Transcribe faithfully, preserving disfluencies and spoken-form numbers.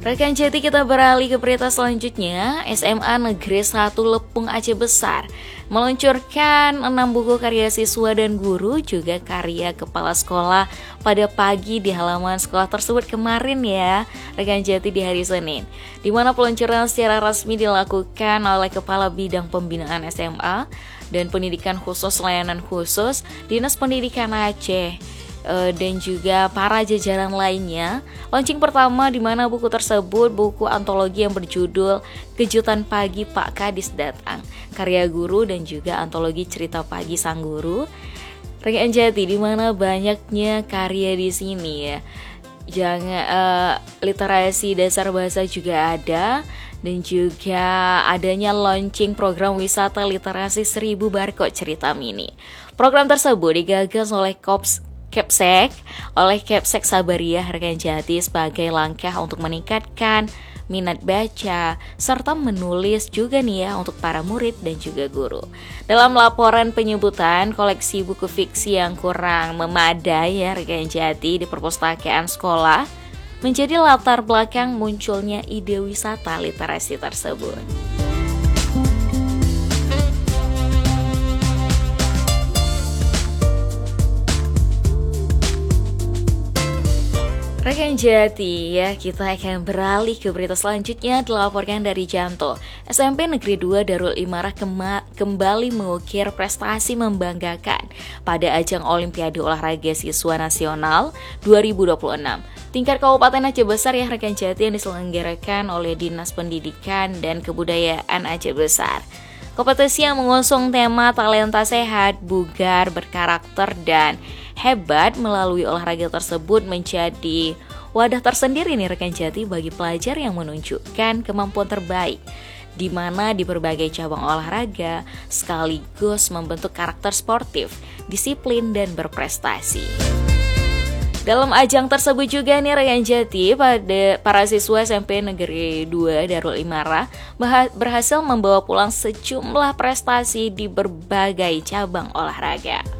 Rekan Jati, kita beralih ke berita selanjutnya. S M A Negeri satu Lepung Aceh Besar meluncurkan enam buku karya siswa dan guru, juga karya kepala sekolah pada pagi di halaman sekolah tersebut kemarin ya, rekan Jati, di hari Senin, di mana peluncuran secara resmi dilakukan oleh Kepala Bidang Pembinaan S M A dan Pendidikan Khusus Layanan Khusus Dinas Pendidikan Aceh dan juga para jajaran lainnya. Launching pertama di mana buku tersebut buku antologi yang berjudul Kejutan Pagi Pak Kadis Datang, karya guru, dan juga antologi cerita pagi sang guru. Rekan Jati, di mana banyaknya karya di sini ya. Jangan uh, literasi dasar bahasa juga ada, dan juga adanya launching program wisata literasi seribu barcode cerita mini. Program tersebut digagas oleh Kops Kepsek oleh Kepsek Sabariah, rekan Jati, sebagai langkah untuk meningkatkan minat baca serta menulis juga nih ya untuk para murid dan juga guru. Dalam laporan penyebutan koleksi buku fiksi yang kurang memadai ya, rekan Jati, di perpustakaan sekolah menjadi latar belakang munculnya ide wisata literasi tersebut. Rekan Jati ya, kita akan beralih ke berita selanjutnya, dilaporkan dari Janto. S M P Negeri dua Darul Imarah kema- kembali mengukir prestasi membanggakan pada ajang Olimpiade Olahraga Siswa Nasional dua ribu dua puluh enam tingkat Kabupaten Aceh Besar ya, rekan Jati, yang diselenggarakan oleh Dinas Pendidikan dan Kebudayaan Aceh Besar. Kompetisi yang mengusung tema talenta sehat, bugar, berkarakter, dan hebat melalui olahraga tersebut menjadi wadah tersendiri nih, rekan Jati, bagi pelajar yang menunjukkan kemampuan terbaik, di mana di berbagai cabang olahraga sekaligus membentuk karakter sportif, disiplin, dan berprestasi. Dalam ajang tersebut juga nih, rekan Jati, pada para siswa S M P Negeri dua Darul Imarah berhasil membawa pulang sejumlah prestasi di berbagai cabang olahraga.